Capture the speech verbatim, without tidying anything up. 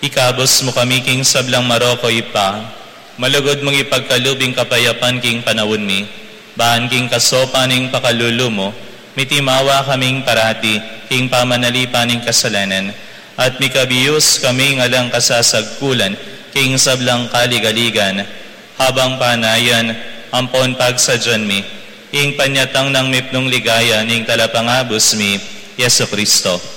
Ikabos mo kami king sablang Maroko ipa, malugod mong ipagkalubing kapayapan king panawon mi, baan king kasopaning pakalulo mo, mitimawa kaming parati king pamanalipaning kasalanan, at mikabiyos kami ngalang kasasagkulan king sablang kaligaligan, habang panayan, ampon pagsadyan mi, ing panyatang ng mipnong ligaya ning talapangabos mi, Yesu Kristo.